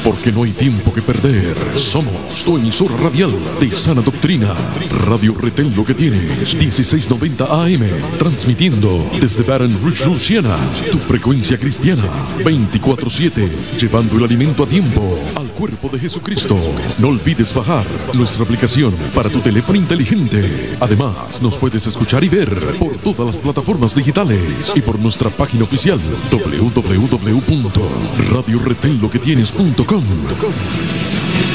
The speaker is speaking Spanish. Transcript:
porque no hay tiempo que perder. Somos tu emisora radial de sana doctrina. Radio Retén Lo Que Tienes, 1690 AM, transmitiendo desde Baton Rouge, Louisiana, tu frecuencia cristiana, 24/7, llevando el alimento a tiempo al cuerpo de Jesucristo. No olvides bajar nuestra aplicación para tu teléfono inteligente. Además, nos puedes escuchar y ver por todas las plataformas digitales y por nuestra página oficial www.radioretenloquetienes.com.